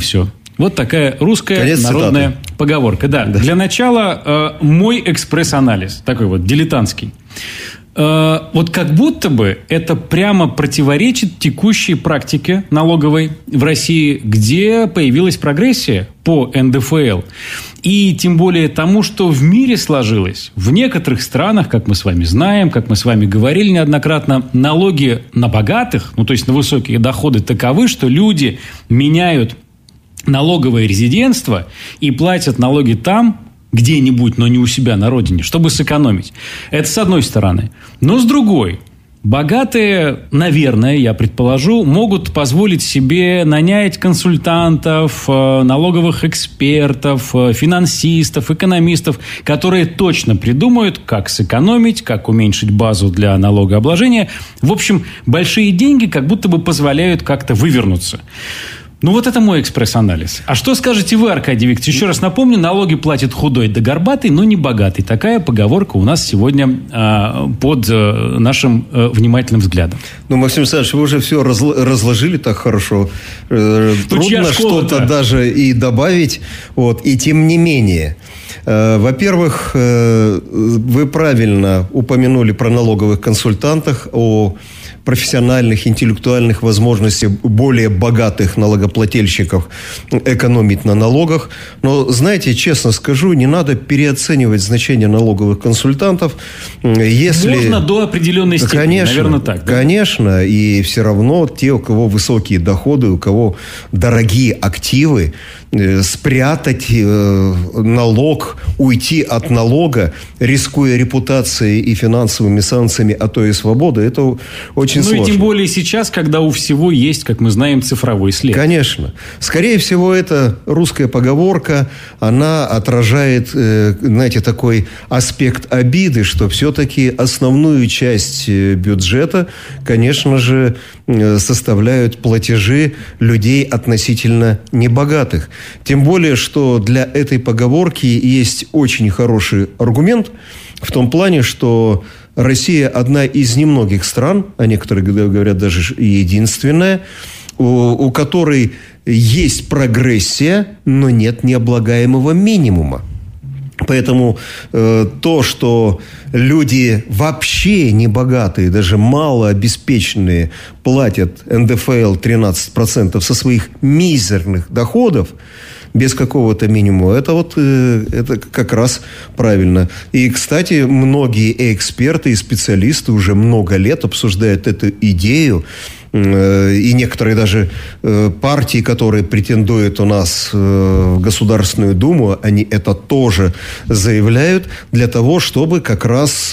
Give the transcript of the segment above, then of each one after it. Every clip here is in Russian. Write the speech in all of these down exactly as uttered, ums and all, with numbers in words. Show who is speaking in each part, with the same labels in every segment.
Speaker 1: все. Вот такая русская
Speaker 2: Конец
Speaker 1: народная
Speaker 2: цитаты.
Speaker 1: поговорка. Да. Да. Для начала э, мой экспресс-анализ, такой вот дилетантский. Э, вот как будто бы это прямо противоречит текущей практике налоговой в России, где появилась прогрессия по эн дэ эф эл. И тем более тому, что в мире сложилось. В некоторых странах, как мы с вами знаем, как мы с вами говорили неоднократно, налоги на богатых, ну то есть на высокие доходы, таковы, что люди меняют налоговое резидентство и платят налоги там, где-нибудь, но не у себя на родине, чтобы сэкономить. Это с одной стороны. Но с другой, богатые, наверное, я предположу, могут позволить себе нанять консультантов, налоговых экспертов, финансистов, экономистов, которые точно придумают, как сэкономить, как уменьшить базу для налогообложения. В общем, большие деньги как будто бы позволяют как-то вывернуться. Ну, вот это мой экспресс-анализ. А что скажете вы, Аркадий Викторович? Еще раз напомню, налоги платит худой да горбатый, но не богатый. Такая поговорка у нас сегодня э, под э, нашим э, внимательным взглядом.
Speaker 2: Ну, Максим Александрович, вы уже все разл- разложили так хорошо. Э,
Speaker 1: ну,
Speaker 2: трудно
Speaker 1: школа,
Speaker 2: что-то
Speaker 1: да.
Speaker 2: даже и добавить. Вот. И тем не менее... Во-первых, вы правильно упомянули про налоговых консультантов, о профессиональных, интеллектуальных возможностях более богатых налогоплательщиков экономить на налогах. Но, знаете, честно скажу, не надо переоценивать значение налоговых консультантов. Если...
Speaker 1: Можно до определенной степени,
Speaker 2: конечно,
Speaker 1: наверное, так. Да?
Speaker 2: Конечно, и все равно те, у кого высокие доходы, у кого дорогие активы, спрятать налог, уйти от налога, рискуя репутацией и финансовыми санкциями, а то и свободой, это очень
Speaker 1: ну,
Speaker 2: сложно.
Speaker 1: Ну и тем более сейчас, когда у всего есть, как мы знаем, цифровой след.
Speaker 2: Конечно. Скорее всего, это русская поговорка, она отражает, знаете, такой аспект обиды, что все-таки основную часть бюджета, конечно же, составляют платежи людей относительно небогатых. Тем более, что для этой поговорки есть очень хороший аргумент в том плане, что Россия одна из немногих стран, а некоторые говорят даже единственная, у, у которой есть прогрессия, но нет необлагаемого минимума. Поэтому э, то, что люди вообще не богатые, даже малообеспеченные, платят эн дэ эф эл тринадцать процентов со своих мизерных доходов, без какого-то минимума, это вот э, это как раз правильно. И, кстати, многие эксперты и специалисты уже много лет обсуждают эту идею. И некоторые даже партии, которые претендуют у нас в Государственную Думу, они это тоже заявляют для того, чтобы как раз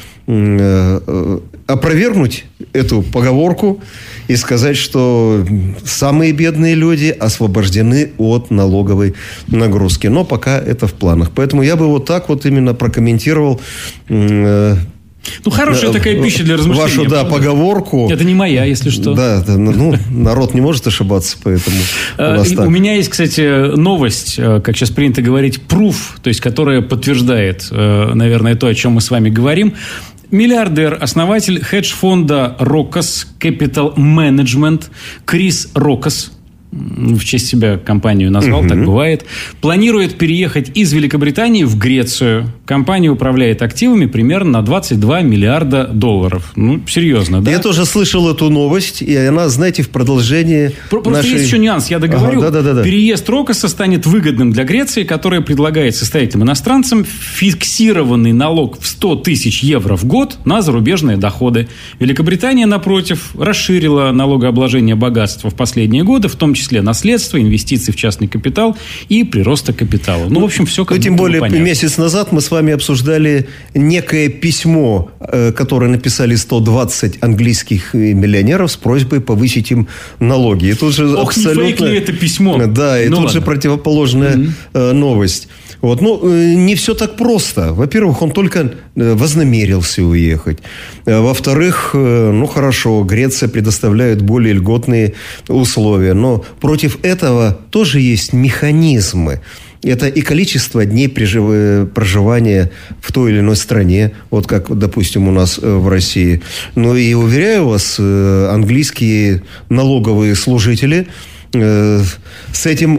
Speaker 2: опровергнуть эту поговорку и сказать, что самые бедные люди освобождены от налоговой нагрузки. Но пока это в планах. Поэтому я бы вот так вот именно прокомментировал...
Speaker 1: Ну, хорошая такая пища для размышления.
Speaker 2: Вашу, да, поговорку.
Speaker 1: Это не моя, если что.
Speaker 2: Да, да, ну, народ не может ошибаться, поэтому у нас так.
Speaker 1: У меня есть, кстати, новость, как сейчас принято говорить, proof, то есть, которая подтверждает, наверное, то, о чем мы с вами говорим. Миллиардер, основатель хедж-фонда Rocus Capital Management Крис Рокос, в честь себя компанию назвал, угу. Так бывает, планирует переехать из Великобритании в Грецию. Компания управляет активами примерно на двадцать два миллиарда долларов. Ну, серьезно, да?
Speaker 2: Я тоже слышал эту новость, и она, знаете, в продолжении
Speaker 1: Просто
Speaker 2: нашей...
Speaker 1: есть еще нюанс, я договорю.
Speaker 2: Ага, да, да, да.
Speaker 1: Переезд Рокоса станет выгодным для Греции, которая предлагает состоятельным иностранцам фиксированный налог в сто тысяч евро в год на зарубежные доходы. Великобритания, напротив, расширила налогообложение богатства в последние годы, в том числе числе наследство, инвестиции в частный капитал и прироста капитала. Ну, в общем, все как
Speaker 2: ну, тем более,
Speaker 1: понятно.
Speaker 2: Месяц назад мы с вами обсуждали некое письмо, которое написали сто двадцать английских миллионеров с просьбой повысить им налоги. И тут же
Speaker 1: Ох,
Speaker 2: абсолютно...
Speaker 1: не фейк ли это письмо?
Speaker 2: Да, и
Speaker 1: ну,
Speaker 2: тут
Speaker 1: ладно.
Speaker 2: же противоположная mm-hmm. новость. Вот. Ну, не все так просто. Во-первых, он только вознамерился уехать. Во-вторых, ну, хорошо, Греция предоставляет более льготные условия. Но против этого тоже есть механизмы. Это и количество дней проживания в той или иной стране, вот как, допустим, у нас в России. Ну, и уверяю вас, английские налоговые служители с этим